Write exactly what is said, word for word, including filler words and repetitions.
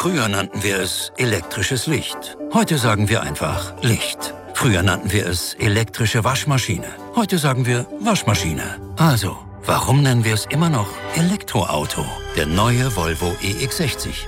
Früher nannten wir es elektrisches Licht. Heute sagen wir einfach Licht. Früher nannten wir es elektrische Waschmaschine. Heute sagen wir Waschmaschine. Also, warum nennen wir es immer noch Elektroauto? Der neue Volvo E X sechzig.